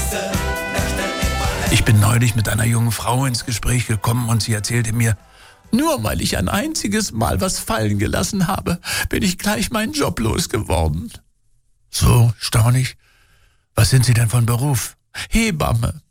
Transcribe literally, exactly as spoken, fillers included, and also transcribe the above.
Ich bin neulich mit einer jungen Frau ins Gespräch gekommen und sie erzählte mir, nur weil ich ein einziges Mal was fallen gelassen habe, bin ich gleich meinen Job losgeworden. So, staunig. Was sind Sie denn von Beruf? Hebamme.